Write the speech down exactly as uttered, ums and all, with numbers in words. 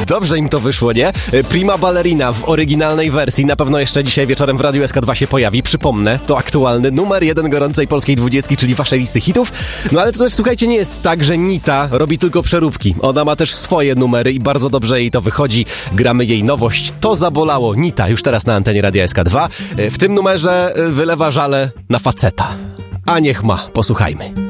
Dobrze im to wyszło, nie? Prima Ballerina w oryginalnej wersji na pewno jeszcze dzisiaj wieczorem w Radiu S K dwa się pojawi. Przypomnę, to aktualny numer jeden gorącej polskiej dwudziestki, czyli waszej listy hitów. No ale to też, słuchajcie, nie jest tak, że Nita robi tylko przeróbki. Ona ma też swoje numery i bardzo dobrze jej to wychodzi. Gramy jej nowość. To zabolało. Nita już teraz na antenie Radia S K dwa. W tym numerze wylewa żale na faceta. A niech ma. Posłuchajmy.